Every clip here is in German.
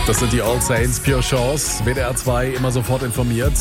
Das sind die All Saints, Pure Chance. WDR 2 immer sofort informiert.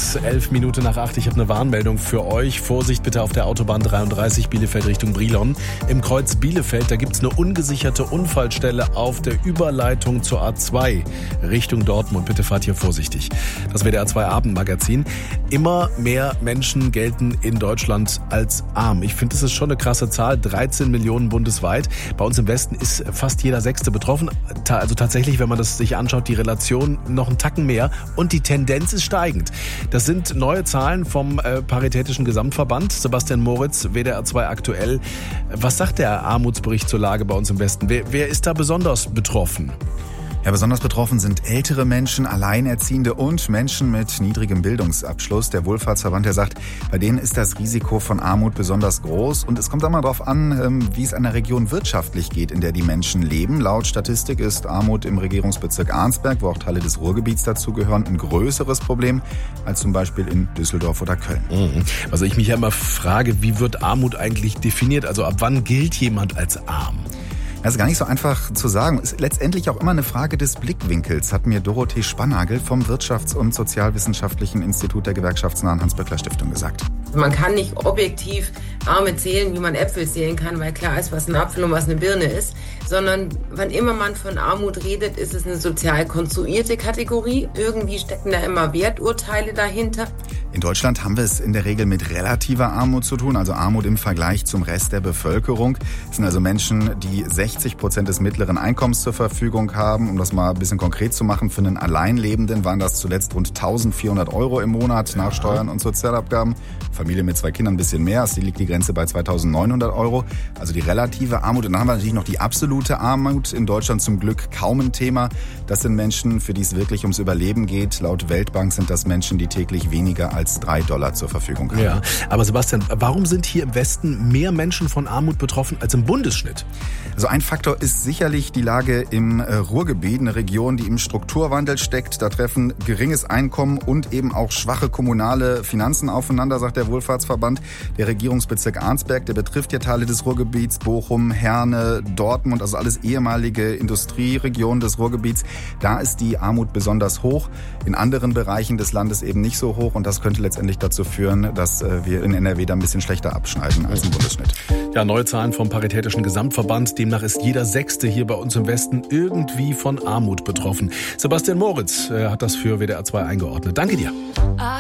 7:11 Ich habe eine Warnmeldung für euch. Vorsicht bitte auf der Autobahn 33 Bielefeld Richtung Brilon. Im Kreuz Bielefeld, da gibt's eine ungesicherte Unfallstelle auf der Überleitung zur A2 Richtung Dortmund. Bitte fahrt hier vorsichtig. Das WDR 2 Abendmagazin. Immer mehr Menschen gelten in Deutschland als arm. Ich finde, das ist schon eine krasse Zahl. 13 Millionen bundesweit. Bei uns im Westen ist fast jeder Sechste betroffen. Also tatsächlich, wenn man das sich anschaut, die Relation noch einen Tacken mehr und die Tendenz ist steigend. Das sind neue Zahlen vom Paritätischen Gesamtverband. Sebastian Moritz, WDR 2 aktuell. Was sagt der Armutsbericht zur Lage bei uns im Westen? Wer ist da besonders betroffen? Ja, besonders betroffen sind ältere Menschen, Alleinerziehende und Menschen mit niedrigem Bildungsabschluss. Der Wohlfahrtsverband, der sagt, bei denen ist das Risiko von Armut besonders groß. Und es kommt auch mal darauf an, wie es an der Region wirtschaftlich geht, in der die Menschen leben. Laut Statistik ist Armut im Regierungsbezirk Arnsberg, wo auch Teile des Ruhrgebiets dazugehören, ein größeres Problem als zum Beispiel in Düsseldorf oder Köln. Also ich mich ja immer frage, wie wird Armut eigentlich definiert? Also ab wann gilt jemand als arm? Das ist gar nicht so einfach zu sagen. Ist letztendlich auch immer eine Frage des Blickwinkels, hat mir Dorothee Spannagel vom Wirtschafts- und Sozialwissenschaftlichen Institut der gewerkschaftsnahen Hans-Böckler-Stiftung gesagt. Man kann nicht objektiv Arme zählen, wie man Äpfel zählen kann, weil klar ist, was ein Apfel und was eine Birne ist, sondern wann immer man von Armut redet, ist es eine sozial konstruierte Kategorie. Irgendwie stecken da immer Werturteile dahinter. In Deutschland haben wir es in der Regel mit relativer Armut zu tun, also Armut im Vergleich zum Rest der Bevölkerung. Das sind also Menschen, die 60% des mittleren Einkommens zur Verfügung haben. Um das mal ein bisschen konkret zu machen, für einen Alleinlebenden waren das zuletzt rund 1.400 € im Monat nach Steuern und Sozialabgaben. Familie mit 2 Kindern ein bisschen mehr, also liegt die Grenze bei 2.900 €. Also die relative Armut. Und dann haben wir natürlich noch die absolute Armut. In Deutschland zum Glück kaum ein Thema. Das sind Menschen, für die es wirklich ums Überleben geht. Laut Weltbank sind das Menschen, die täglich weniger als $3 zur Verfügung haben. Ja, aber Sebastian, warum sind hier im Westen mehr Menschen von Armut betroffen als im Bundesschnitt? Also ein Faktor ist sicherlich die Lage im Ruhrgebiet, eine Region, die im Strukturwandel steckt. Da treffen geringes Einkommen und eben auch schwache kommunale Finanzen aufeinander, sagt der Wohlfahrtsverband. Der Regierungsbezirk Arnsberg, der betrifft ja Teile des Ruhrgebiets, Bochum, Herne, Dortmund, also alles ehemalige Industrieregionen des Ruhrgebiets. Da ist die Armut besonders hoch, in anderen Bereichen des Landes eben nicht so hoch. Und das könnte letztendlich dazu führen, dass wir in NRW da ein bisschen schlechter abschneiden als im Bundesschnitt. Ja, neue Zahlen vom Paritätischen Gesamtverband. Demnach ist jeder Sechste hier bei uns im Westen irgendwie von Armut betroffen. Sebastian Moritz hat das für WDR 2 eingeordnet. Danke dir.